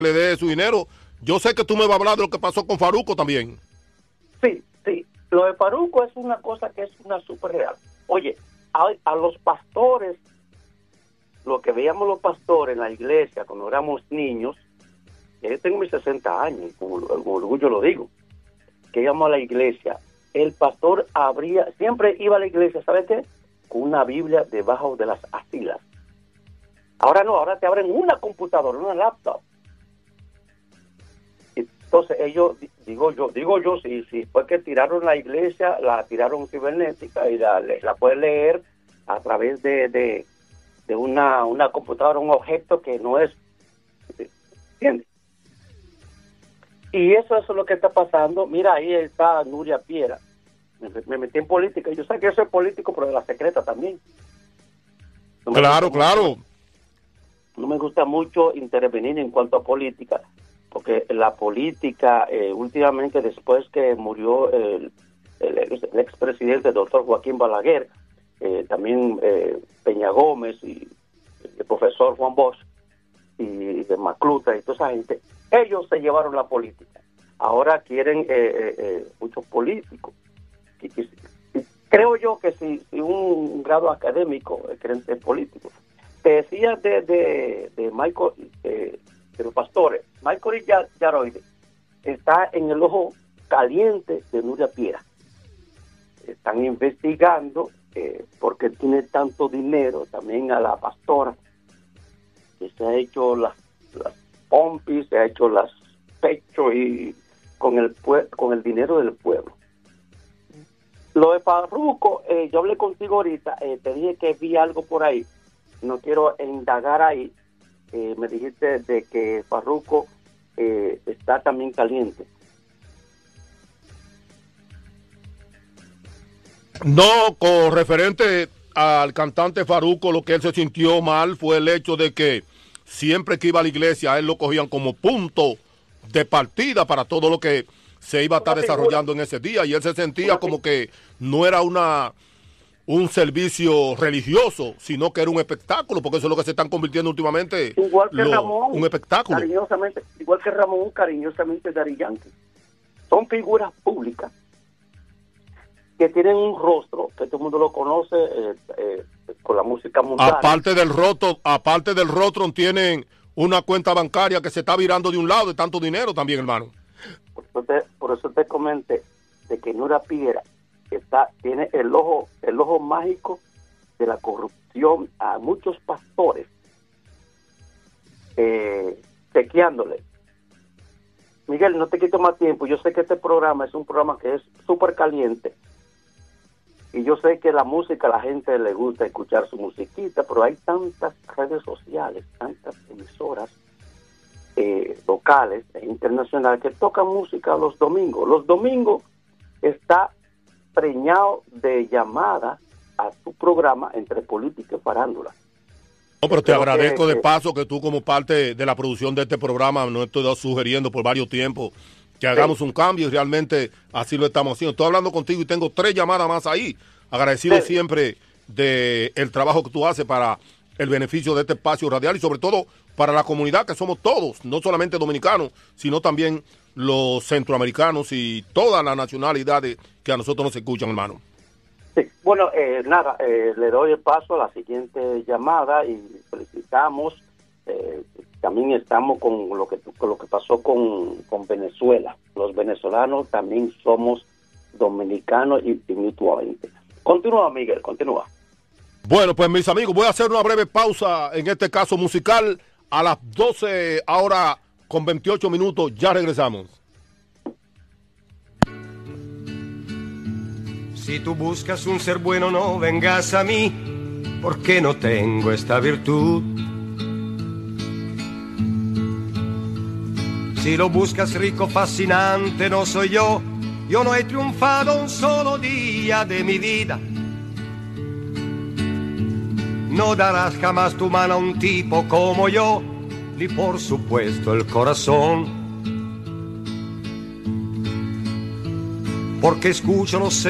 le dé su dinero. Yo sé que tú me vas a hablar de lo que pasó con Farruko también. Sí, sí. Lo de Farruko es una cosa que es una súper real. Oye, a los pastores, lo que veíamos los pastores en la iglesia cuando éramos niños, yo tengo mis 60 años, con orgullo lo digo, que íbamos a la iglesia, el pastor siempre iba a la iglesia, ¿sabes qué? Con una Biblia debajo de las asilas. Ahora no, ahora te abren una computadora, una laptop. Entonces ellos, digo yo, si fue que tiraron la iglesia, la tiraron cibernética y la puedes leer a través de una computadora, un objeto que no es, ¿entiendes? Y eso es lo que está pasando. Mira, ahí está Nuria Piera. Me metí en política. Yo sé que yo soy político, pero de la secreta también. Claro. No me gusta mucho intervenir en cuanto a política, porque la política, últimamente, después que murió el expresidente, doctor Joaquín Balaguer, también Peña Gómez y el profesor Juan Bosch y de Macluta y toda esa gente, ellos se llevaron la política. Ahora quieren muchos políticos. Y creo yo que si un grado académico quieren ser políticos. Te decía de Michael, de los pastores, Michael Yaroide está en el ojo caliente de Nuria Piera. Están investigando porque tiene tanto dinero, también a la pastora, que se ha hecho las pompis, se ha hecho las pechos y con el dinero del pueblo. Lo de Farruko, yo hablé contigo ahorita, te dije que vi algo por ahí, no quiero indagar ahí. Me dijiste de que Farruko está también caliente. No, con referente al cantante Farruko, lo que él se sintió mal fue el hecho de que siempre que iba a la iglesia, a él lo cogían como punto de partida para todo lo que se iba a estar desarrollando en ese día, y él se sentía como que no era un servicio religioso, sino que era un espectáculo, porque eso es lo que se están convirtiendo últimamente, igual que Ramón, un espectáculo. Cariñosamente, igual que Ramón, cariñosamente Daddy Yankee. Son figuras públicas que tienen un rostro, que todo el mundo lo conoce con la música mundial. Aparte del rostro, tienen una cuenta bancaria que se está virando de un lado de tanto dinero también, hermano. Por eso te comenté de que Nuria Piera tiene el ojo mágico de la corrupción a muchos pastores, chequeándole. Miguel, no te quito más tiempo. Yo sé que este programa es un programa que es súper caliente, y yo sé que la música, a la gente le gusta escuchar su musiquita, pero hay tantas redes sociales, tantas emisoras locales e internacionales que tocan música los domingos. Los domingos está preñado de llamadas a tu programa entre política y farándula. No, pero te agradezco de paso que tú, como parte de la producción de este programa, nos estoy sugiriendo por varios tiempos que hagamos un cambio, y realmente así lo estamos haciendo. Estoy hablando contigo y tengo 3 llamadas más ahí. Agradecido siempre del trabajo que tú haces para el beneficio de este espacio radial y sobre todo para la comunidad que somos todos, no solamente dominicanos, sino también los centroamericanos y todas las nacionalidades que a nosotros nos escuchan, hermano. Sí, bueno, le doy el paso a la siguiente llamada y felicitamos. También estamos con lo que pasó con Venezuela. Los venezolanos también somos dominicanos y mutuamente. Continúa, Miguel, continúa. Bueno, pues mis amigos, voy a hacer una breve pausa, en este caso musical, a las 12 ahora con 28 minutos, ya regresamos. Si tú buscas un ser bueno, no vengas a mí, porque no tengo esta virtud. Si lo buscas rico, fascinante, no soy yo. Yo no he triunfado un solo día de mi vida. No darás jamás tu mano a un tipo como yo, ni por supuesto el corazón. Porque escucho los